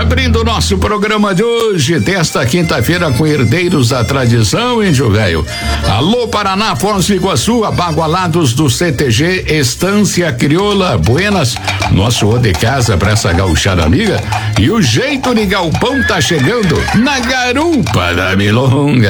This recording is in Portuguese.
Abrindo o nosso programa de hoje, desta quinta-feira, com Herdeiros da Tradição em Jogaio. Alô, Paraná, Foz do Iguaçu, abagualados do CTG Estância Crioula Buenas, nosso ô de casa pra essa gauchada amiga. E o jeito de galpão tá chegando na garupa da Milonga.